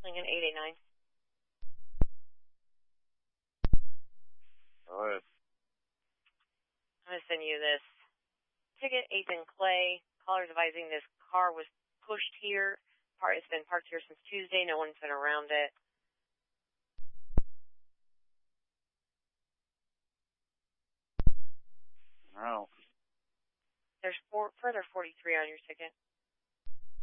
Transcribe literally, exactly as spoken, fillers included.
Lincoln eight eight nine. Go ahead. I'm going to send you this ticket, Ethan Clay. Caller's advising this car was pushed here. Part It's been parked here since Tuesday. No one's been around it. No. There's four, further forty-three on your ticket.